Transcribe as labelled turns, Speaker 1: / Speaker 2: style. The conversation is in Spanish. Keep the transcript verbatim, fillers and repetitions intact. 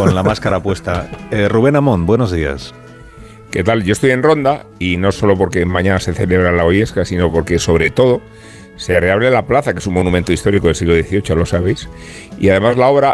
Speaker 1: con la máscara puesta. Eh, Rubén Amón, buenos días.
Speaker 2: ¿Qué tal? Yo estoy en Ronda y no solo porque mañana se celebra la Illescas, sino porque sobre todo se reabre la plaza, que es un monumento histórico del siglo dieciocho, lo sabéis, y además la obra